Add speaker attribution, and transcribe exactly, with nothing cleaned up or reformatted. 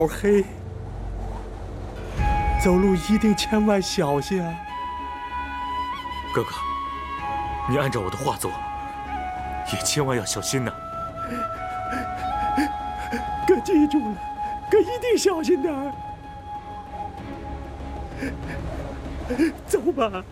Speaker 1: 黑，走路一定千万小心啊！
Speaker 2: 哥哥，你按照我的话做，也千万要小心呐。
Speaker 1: 哥记住了，哥一定小心点儿。走吧。